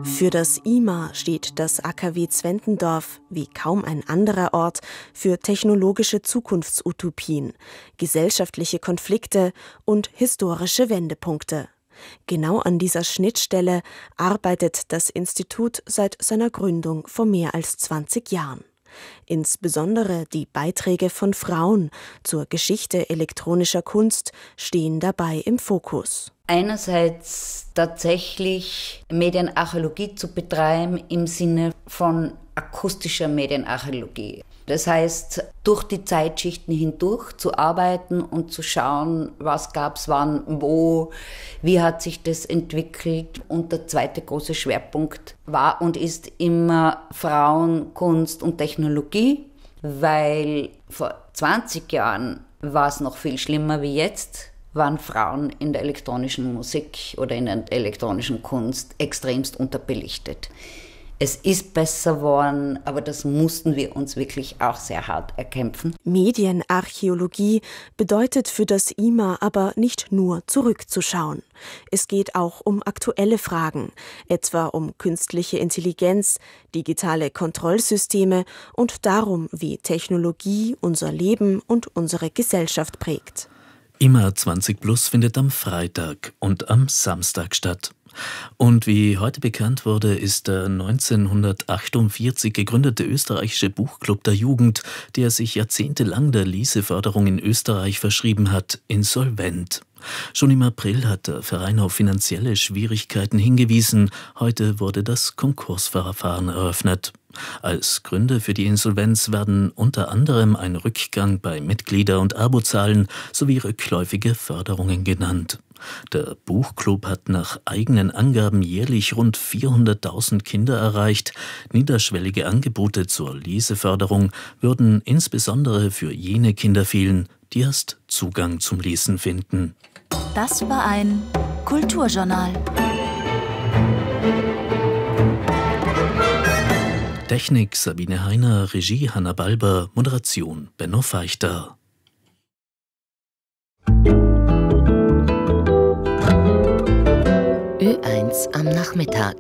Für das IMA steht das AKW Zwentendorf, wie kaum ein anderer Ort, für technologische Zukunftsutopien, gesellschaftliche Konflikte und historische Wendepunkte. Genau an dieser Schnittstelle arbeitet das Institut seit seiner Gründung vor mehr als 20 Jahren. Insbesondere die Beiträge von Frauen zur Geschichte elektronischer Kunst stehen dabei im Fokus. Einerseits tatsächlich Medienarchäologie zu betreiben im Sinne von akustischer Medienarchäologie. Das heißt, durch die Zeitschichten hindurch zu arbeiten und zu schauen, was gab es wann, wo, wie hat sich das entwickelt. Und der zweite große Schwerpunkt war und ist immer Frauen, Kunst und Technologie, weil vor 20 Jahren war es noch viel schlimmer wie jetzt, waren Frauen in der elektronischen Musik oder in der elektronischen Kunst extremst unterbelichtet. Es ist besser geworden, aber das mussten wir uns wirklich auch sehr hart erkämpfen. Medienarchäologie bedeutet für das IMA aber nicht nur zurückzuschauen. Es geht auch um aktuelle Fragen, etwa um künstliche Intelligenz, digitale Kontrollsysteme und darum, wie Technologie unser Leben und unsere Gesellschaft prägt. IMA 20 Plus findet am Freitag und am Samstag statt. Und wie heute bekannt wurde, ist der 1948 gegründete österreichische Buchclub der Jugend, der sich jahrzehntelang der Leseförderung in Österreich verschrieben hat, insolvent. Schon im April hat der Verein auf finanzielle Schwierigkeiten hingewiesen. Heute wurde das Konkursverfahren eröffnet. Als Gründe für die Insolvenz werden unter anderem ein Rückgang bei Mitglieder- und Abozahlen sowie rückläufige Förderungen genannt. Der Buchclub hat nach eigenen Angaben jährlich rund 400.000 Kinder erreicht. Niederschwellige Angebote zur Leseförderung würden insbesondere für jene Kinder fehlen, die erst Zugang zum Lesen finden. Das war ein Kulturjournal. Technik Sabine Heiner, Regie Hanna Balber, Moderation Benno Feichter. Ö1 am Nachmittag.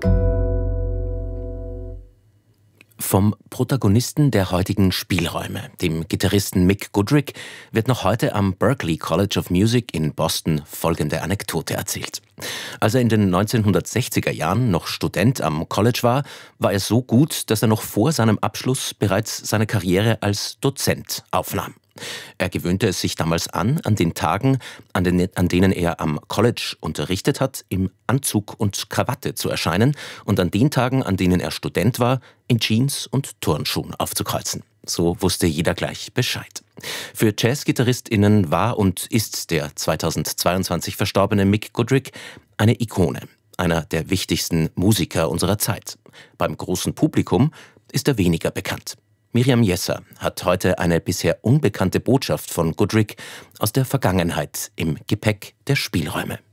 Vom Protagonisten der heutigen Spielräume, dem Gitarristen Mick Goodrick, wird noch heute am Berklee College of Music in Boston folgende Anekdote erzählt. Als er in den 1960er Jahren noch Student am College war er so gut, dass er noch vor seinem Abschluss bereits seine Karriere als Dozent aufnahm. Er gewöhnte es sich damals an den Tagen, an denen er am College unterrichtet hat, im Anzug und Krawatte zu erscheinen und an den Tagen, an denen er Student war, in Jeans und Turnschuhen aufzukreuzen. So wusste jeder gleich Bescheid. Für JazzgitarristInnen war und ist der 2022 verstorbene Mick Goodrick eine Ikone, einer der wichtigsten Musiker unserer Zeit. Beim großen Publikum ist er weniger bekannt. Miriam Jesser hat heute eine bisher unbekannte Botschaft von Goodrick aus der Vergangenheit im Gepäck der Spielräume.